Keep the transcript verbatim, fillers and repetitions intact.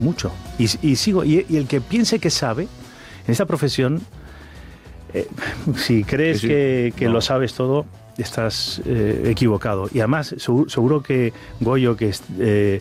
mucho. Y, y sigo, y, y el que piense que sabe, en esta profesión, eh, si crees sí, sí. que, que no. lo sabes todo, estás eh, equivocado. Y además, seguro, seguro que Goyo, que... Eh,